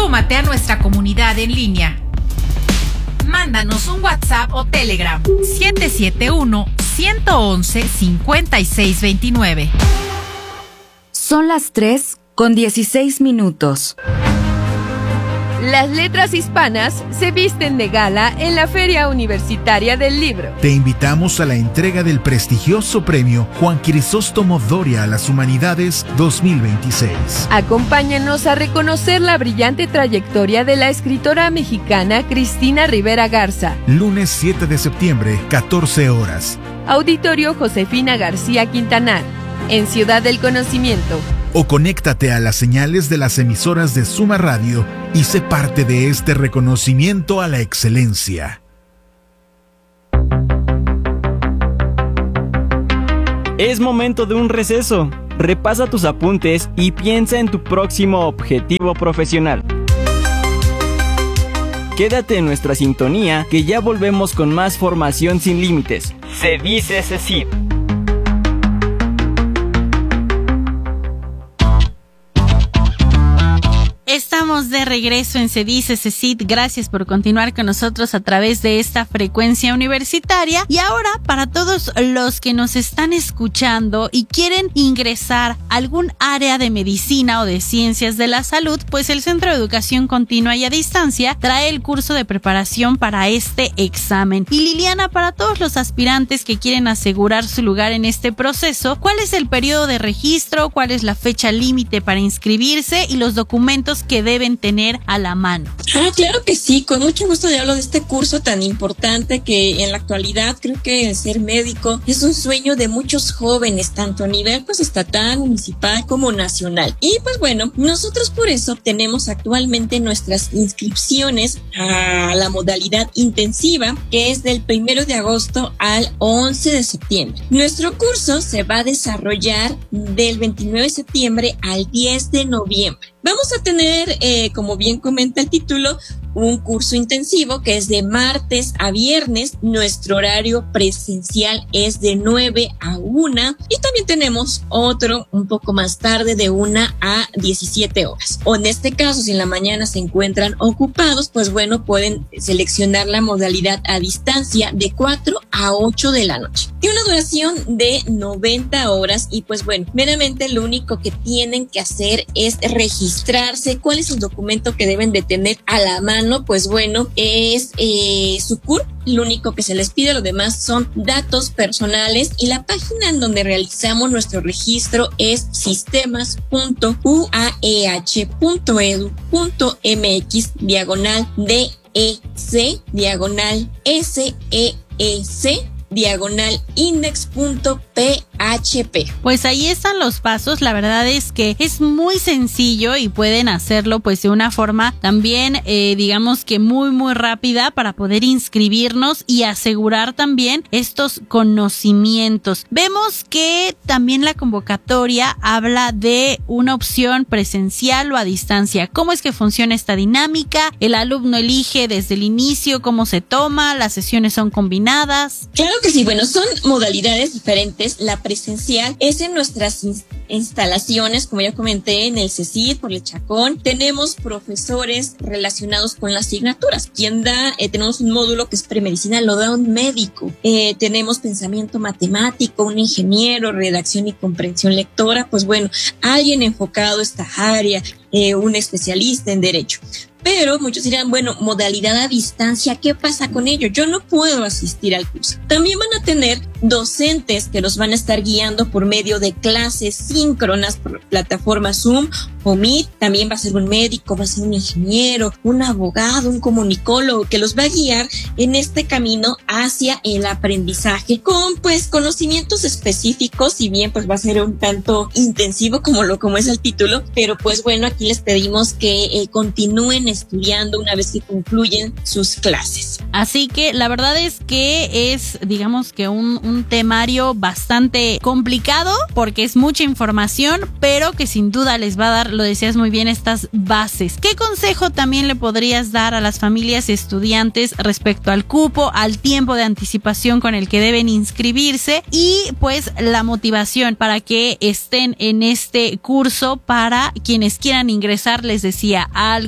Súmate a nuestra comunidad en línea. Mándanos un WhatsApp o Telegram 771-111-5629. Son las 3:16. Las letras hispanas se visten de gala en la Feria Universitaria del Libro. Te invitamos a la entrega del prestigioso premio Juan Crisóstomo Doria a las Humanidades 2026. Acompáñanos a reconocer la brillante trayectoria de la escritora mexicana Cristina Rivera Garza. Lunes 7 de septiembre, 14 horas. Auditorio Josefina García Quintanar, en Ciudad del Conocimiento. O conéctate a las señales de las emisoras de Suma Radio y sé parte de este reconocimiento a la excelencia. Es momento de un receso. Repasa tus apuntes y piensa en tu próximo objetivo profesional. Quédate en nuestra sintonía, que ya volvemos con más formación sin límites. Se dice CECID. Estamos de regreso en Se Dice CECID. Gracias por continuar con nosotros a través de esta frecuencia universitaria. Y ahora, para todos los que nos están escuchando y quieren ingresar a algún área de medicina o de ciencias de la salud, pues el Centro de Educación Continua y a Distancia trae el curso de preparación para este examen. Y Liliana, para todos los aspirantes que quieren asegurar su lugar en este proceso, ¿cuál es el periodo de registro? ¿Cuál es la fecha límite para inscribirse y los documentos que deben tener a la mano? Claro que sí, con mucho gusto te hablo de este curso tan importante que en la actualidad creo que el ser médico es un sueño de muchos jóvenes, tanto a nivel estatal, municipal como nacional. Y pues bueno, nosotros por eso tenemos actualmente nuestras inscripciones a la modalidad intensiva, que es del 1 de agosto al 11 de septiembre. Nuestro curso se va a desarrollar del 29 de septiembre al 10 de noviembre. Vamos a tener, como bien comenta el título, un curso intensivo que es de martes a viernes. Nuestro horario presencial es de 9 a 1 y también tenemos otro un poco más tarde de 1 a 17 horas. O en este caso, si en la mañana se encuentran ocupados, pues bueno, pueden seleccionar la modalidad a distancia de 4 a 8 de la noche. Tiene una duración de 90 horas y pues bueno, meramente lo único que tienen que hacer es registrarse. ¿Cuál es el documento que deben de tener a la mano? Pues bueno, es su CURP. Lo único que se les pide, lo demás son datos personales, y la página en donde realizamos nuestro registro es sistemas.uaeh.edu.mx/DEC/index.php. Pues ahí están los pasos. La verdad es que es muy sencillo y pueden hacerlo pues de una forma también digamos que muy rápida para poder inscribirnos y asegurar también estos conocimientos. Vemos que también la convocatoria habla de una opción presencial o a distancia. ¿Cómo es que funciona esta dinámica? El alumno elige desde el inicio cómo se toma, las sesiones son combinadas. Claro que sí, bueno, son modalidades diferentes. La presencial es en nuestras instalaciones, como ya comenté, en el CECID, por el Chacón. Tenemos profesores relacionados con las asignaturas. Quien da, tenemos un módulo que es premedicina, lo da un médico. Tenemos pensamiento matemático, un ingeniero, redacción y comprensión lectora. Pues bueno, alguien enfocado a esta área, un especialista en derecho. Pero muchos dirán, bueno, modalidad a distancia, ¿qué pasa con ello? Yo no puedo asistir al curso. También van a tener docentes que los van a estar guiando por medio de clases síncronas por plataforma Zoom o Meet. También va a ser un médico, va a ser un ingeniero, un abogado, un comunicólogo que los va a guiar en este camino hacia el aprendizaje con pues conocimientos específicos. Si bien pues va a ser un tanto intensivo como es el título, pero pues bueno, aquí les pedimos que continúen estudiando una vez que concluyen sus clases. Así que la verdad es que es, digamos que un temario bastante complicado porque es mucha información, pero que sin duda les va a dar, lo decías muy bien, estas bases. ¿Qué consejo también le podrías dar a las familias y estudiantes respecto al cupo, al tiempo de anticipación con el que deben inscribirse y pues la motivación para que estén en este curso para quienes quieran ingresar, les decía, a algún área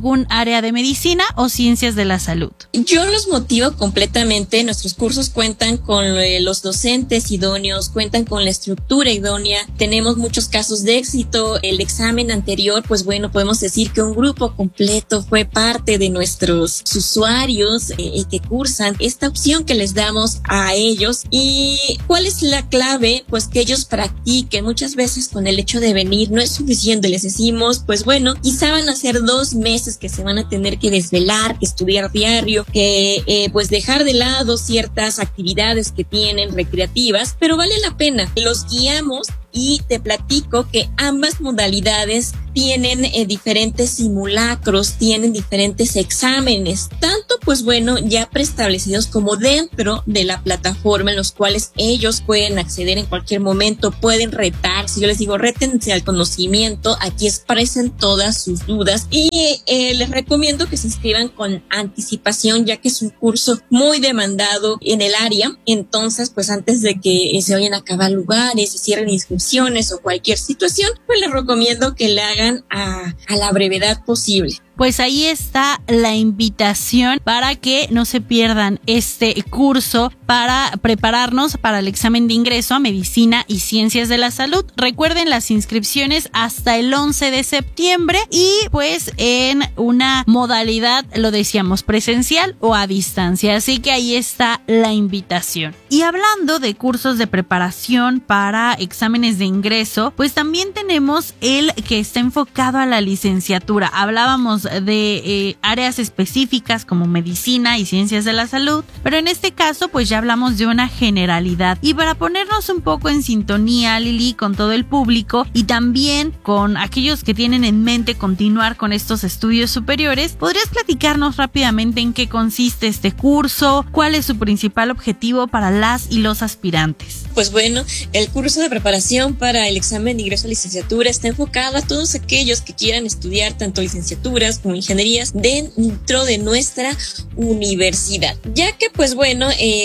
área de medicina o ciencias de la salud? Yo los motivo completamente. Nuestros cursos cuentan con los docentes idóneos, cuentan con la estructura idónea. Tenemos muchos casos de éxito. El examen anterior, pues bueno, podemos decir que un grupo completo fue parte de nuestros usuarios que cursan esta opción que les damos a ellos. ¿Y cuál es la clave? Pues que ellos practiquen. Muchas veces con el hecho de venir no es suficiente. Les decimos, pues bueno, quizá van a ser 2 meses que se van a tener que desvelar, que estudiar diario, que pues dejar de lado ciertas actividades que tienen recreativas, pero vale la pena. Los guiamos y te platico que ambas modalidades tienen diferentes simulacros, tienen diferentes exámenes, tanto pues bueno ya preestablecidos como dentro de la plataforma en los cuales ellos pueden acceder en cualquier momento, pueden retarse. Yo les digo, rétense al conocimiento, aquí expresen todas sus dudas y les recomiendo que se inscriban con anticipación, ya que es un curso muy demandado en el área. Entonces pues antes de que se vayan a acabar lugares, se cierren inscripciones o cualquier situación, pues les recomiendo que le hagan a la brevedad posible. Pues ahí está la invitación para que no se pierdan este curso para prepararnos para el examen de ingreso a Medicina y Ciencias de la Salud. Recuerden las inscripciones hasta el 11 de septiembre y pues en una modalidad, lo decíamos, presencial o a distancia. Así que ahí está la invitación. Y hablando de cursos de preparación para exámenes de ingreso, pues también tenemos el que está enfocado a la licenciatura. Hablábamos de áreas específicas como medicina y ciencias de la salud, pero en este caso pues ya hablamos de una generalidad. Y para ponernos un poco en sintonía, Lili, con todo el público y también con aquellos que tienen en mente continuar con estos estudios superiores, ¿podrías platicarnos rápidamente en qué consiste este curso? ¿Cuál es su principal objetivo para las y los aspirantes? Pues bueno, el curso de preparación para el examen de ingreso a licenciatura está enfocado a todos aquellos que quieran estudiar tanto licenciaturas como ingenierías dentro de nuestra universidad, ya que pues bueno,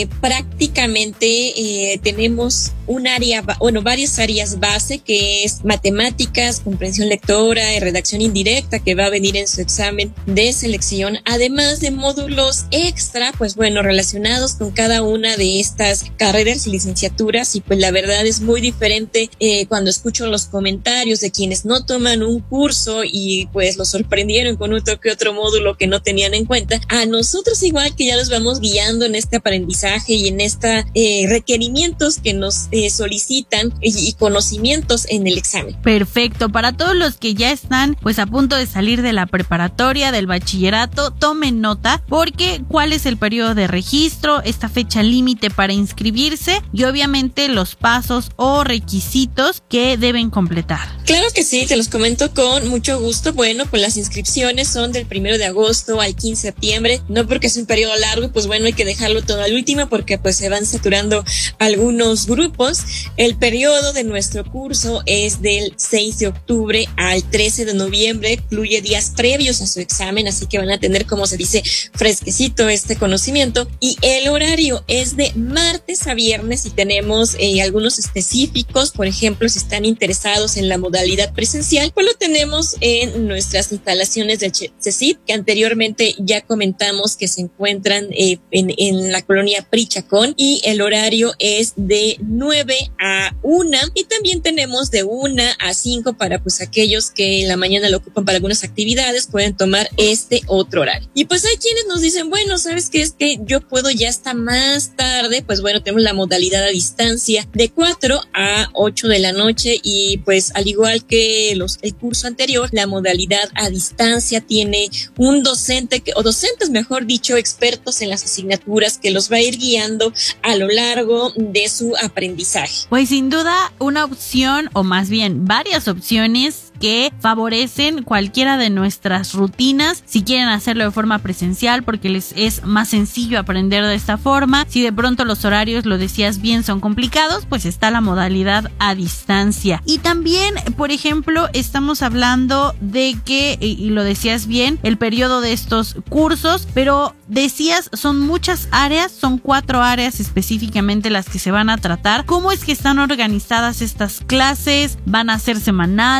prácticamente tenemos un área, varias áreas base, que es matemáticas, comprensión lectora y redacción indirecta, que va a venir en su examen de selección, además de módulos extra, pues bueno, relacionados con cada una de estas carreras y licenciaturas. Y pues la verdad es muy diferente cuando escucho los comentarios de quienes no toman un curso y pues los sorprendieron con que otro módulo que no tenían en cuenta, a nosotros igual que ya los vamos guiando en este aprendizaje y en esta requerimientos que nos solicitan y conocimientos en el examen. Perfecto, para todos los que ya están pues a punto de salir de la preparatoria, del bachillerato, tomen nota, porque cuál es el periodo de registro, esta fecha límite para inscribirse y obviamente los pasos o requisitos que deben completar. Claro que sí, te los comento con mucho gusto. Bueno, pues las inscripciones son del 1 de agosto al 15 de septiembre, no porque es un periodo largo, pues bueno, hay que dejarlo todo al último porque pues se van saturando algunos grupos. El periodo de nuestro curso es del 6 de octubre al 13 de noviembre, incluye días previos a su examen, así que van a tener, como se dice, fresquecito este conocimiento. Y el horario es de martes a viernes y tenemos algunos específicos. Por ejemplo, si están interesados en la modalidad presencial, pues lo tenemos en nuestras instalaciones del CECIT, que anteriormente ya comentamos que se encuentran en la colonia Prichacón, y el horario es de 9 a 1 y también tenemos de 1 a 5 para pues aquellos que en la mañana lo ocupan para algunas actividades, pueden tomar este otro horario. Y pues hay quienes nos dicen, bueno, ¿sabes qué? Es que yo puedo ya hasta más tarde. Pues bueno, tenemos la modalidad a distancia de 4 a 8 de la noche y pues al igual que el curso anterior, la modalidad a distancia tiene un docente o docentes, mejor dicho, expertos en las asignaturas que los va a ir guiando a lo largo de su aprendizaje. Pues sin duda una opción, o más bien varias opciones que favorecen cualquiera de nuestras rutinas. Si quieren hacerlo de forma presencial porque les es más sencillo aprender de esta forma, si de pronto los horarios, lo decías bien, son complicados, pues está la modalidad a distancia. Y también, por ejemplo, estamos hablando de que, y lo decías bien, el periodo de estos cursos, pero decías, son muchas áreas, son 4 áreas específicamente las que se van a tratar. ¿Cómo es que están organizadas estas clases? ¿Van a ser semanales?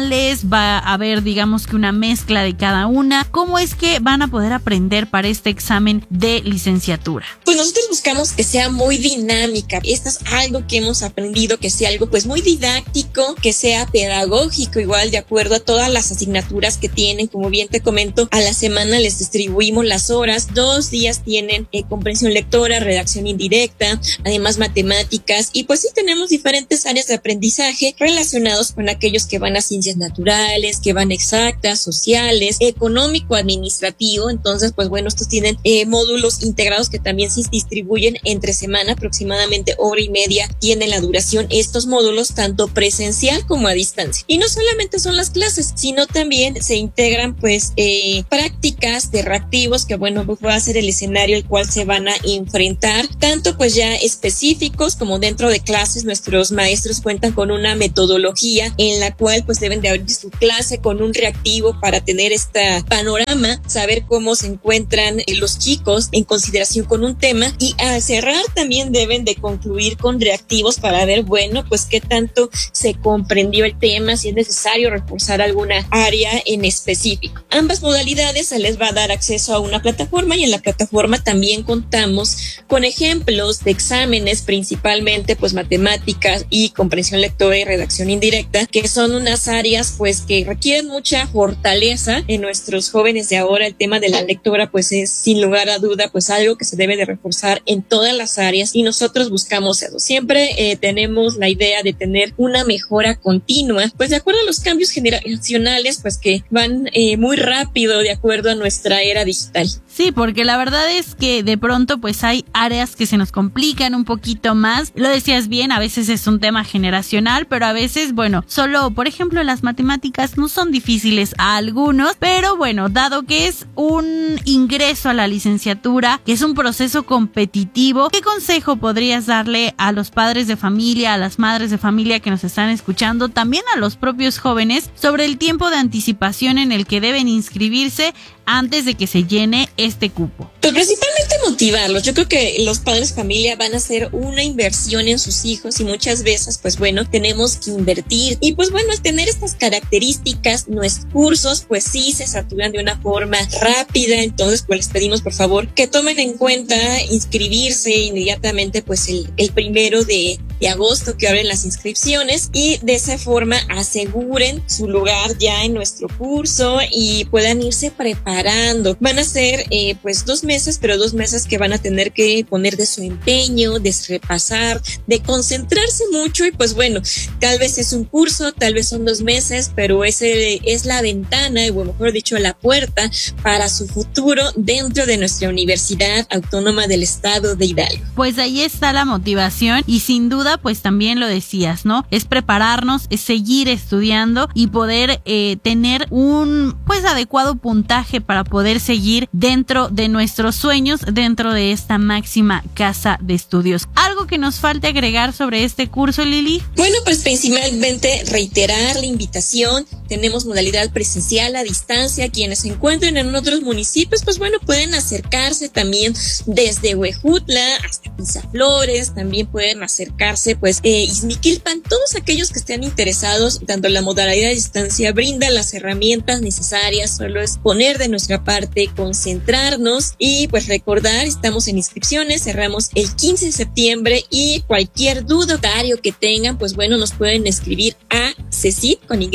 va a haber, digamos que una mezcla de cada una. ¿Cómo es que van a poder aprender para este examen de licenciatura? Pues nosotros buscamos que sea muy dinámica. Esto es algo que hemos aprendido, que sea algo pues muy didáctico, que sea pedagógico, igual de acuerdo a todas las asignaturas que tienen. Como bien te comento, a la semana les distribuimos las horas. 2 días tienen comprensión lectora, redacción indirecta, además matemáticas, y pues sí tenemos diferentes áreas de aprendizaje relacionados con aquellos que van a ciencias naturales, que van a exactas, sociales, económico, administrativo. Entonces pues bueno, estos tienen módulos integrados que también se distribuyen entre semana, aproximadamente hora y media tienen la duración estos módulos, tanto presencial como a distancia. Y no solamente son las clases, sino también se integran pues prácticas de reactivos, que bueno, pues va a ser el escenario al cual se van a enfrentar, tanto pues ya específicos como dentro de clases. Nuestros maestros cuentan con una metodología en la cual pues deben de abrir su clase con un reactivo para tener este panorama, saber cómo se encuentran los chicos en consideración con un tema, y al cerrar también deben de concluir con reactivos para ver, bueno, pues qué tanto se comprendió el tema, si es necesario reforzar alguna área en específico. Ambas modalidades se les va a dar acceso a una plataforma, y en la plataforma también contamos con ejemplos de exámenes, principalmente pues matemáticas y comprensión lectora y redacción indirecta, que son unas áreas pues que requieren mucha fortaleza en nuestros jóvenes de ahora. El tema de la lectora pues es sin lugar a duda pues algo que se debe de reforzar en todas las áreas, y nosotros buscamos eso. Siempre tenemos la idea de tener una mejora continua, pues de acuerdo a los cambios generacionales pues que van muy rápido de acuerdo a nuestra era digital. Sí, porque la verdad es que de pronto pues hay áreas que se nos complican un poquito más. Lo decías bien, a veces es un tema generacional, pero a veces, bueno, solo, por ejemplo, las matemáticas no son difíciles a algunos, pero bueno, dado que es un ingreso a la licenciatura, que es un proceso competitivo, ¿qué consejo podrías darle a los padres de familia, a las madres de familia que nos están escuchando, también a los propios jóvenes, sobre el tiempo de anticipación en el que deben inscribirse antes de que se llene este cupo? Pues principalmente motivarlos. Yo creo que los padres de familia van a hacer una inversión en sus hijos, y muchas veces pues bueno, tenemos que invertir, y pues bueno, al tener estas características, nuestros cursos pues sí se saturan de una forma rápida. Entonces pues les pedimos por favor que tomen en cuenta inscribirse inmediatamente pues el 1 de agosto, que abren las inscripciones, y de esa forma aseguren su lugar ya en nuestro curso y puedan irse preparando. Van a ser pues 2 meses, pero 2 meses que van a tener que poner de su empeño, de repasar, de concentrarse mucho, y pues bueno, tal vez es un curso, tal vez son 2 meses, pero ese es la ventana, o mejor dicho, la puerta para su futuro dentro de nuestra Universidad Autónoma del Estado de Hidalgo. Pues ahí está la motivación, y sin duda pues también lo decías, ¿no? Es prepararnos, es seguir estudiando y poder tener un pues adecuado puntaje para poder seguir dentro de nuestros sueños, dentro de esta máxima casa de estudios. ¿Algo que nos falte agregar sobre este curso, Lili? Bueno, pues principalmente reiterar la invitación. Tenemos modalidad presencial, a distancia. Quienes se encuentren en otros municipios, pues bueno, pueden acercarse también desde Huejutla hasta Pisaflores. También pueden acercarse pues Izmiquilpan. Todos aquellos que estén interesados, tanto la modalidad de distancia brinda las herramientas necesarias. Solo es poner de nuestra parte, concentrarnos y pues recordar, estamos en inscripciones, cerramos el 15 de septiembre, y cualquier duda que tengan, pues bueno, nos pueden escribir a cesit con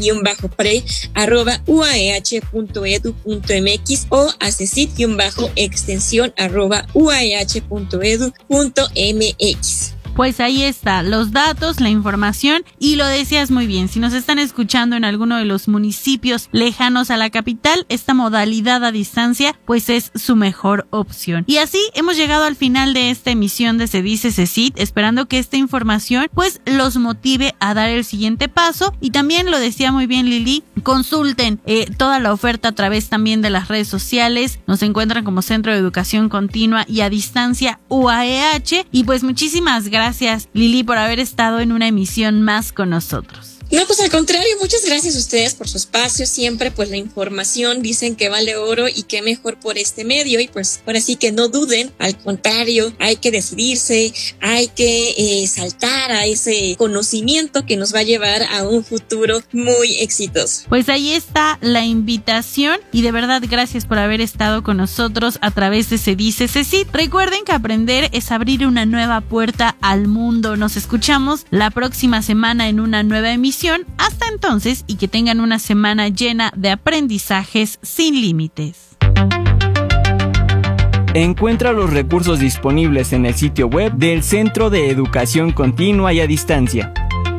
y_pre@uaeh.edu.mx o a cesit_extensión@uaeh.edu.mx. Pues ahí está, los datos, la información, y lo decías muy bien, si nos están escuchando en alguno de los municipios lejanos a la capital, esta modalidad a distancia pues es su mejor opción. Y así hemos llegado al final de esta emisión de Se Dice CECIT, esperando que esta información pues los motive a dar el siguiente paso. Y también lo decía muy bien Lili, consulten toda la oferta a través también de las redes sociales. Nos encuentran como Centro de Educación Continua y a Distancia UAEH, y pues muchísimas gracias Lili por haber estado en una emisión más con nosotros. No, pues al contrario, muchas gracias a ustedes por su espacio. Siempre pues la información dicen que vale oro y qué mejor por este medio. Y pues ahora sí que no duden, al contrario, hay que decidirse, hay que saltar a ese conocimiento que nos va a llevar a un futuro muy exitoso. Pues ahí está la invitación y de verdad gracias por haber estado con nosotros a través de Se Dice CECIT. Recuerden que aprender es abrir una nueva puerta al mundo. Nos escuchamos la próxima semana en una nueva emisión. Hasta entonces y que tengan una semana llena de aprendizajes sin límites. Encuentra los recursos disponibles en el sitio web del Centro de Educación Continua y a Distancia.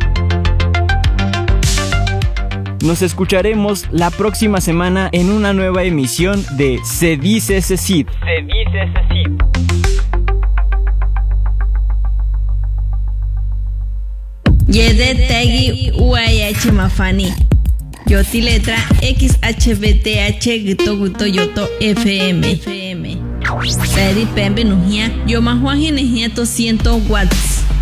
Nos escucharemos la próxima semana en una nueva emisión de Se Dice CECIT. Se Dice CECIT. Yede Tegi UAH Mafani. Yoti letra XHBTH Gito Yoto FM. Seri Pembe Nujia. Yo Mahuaji Nejia 200 watts.